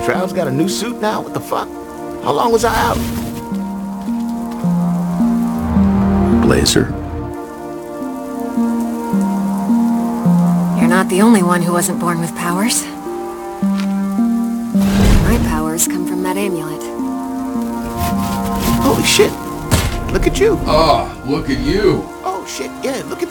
Trav's got a new suit now? What the fuck? How long was I out? Blazer. You're not the only one who wasn't born with powers. My powers come from that amulet. Holy shit. Look at you. Oh, look at you. Oh shit, yeah, look at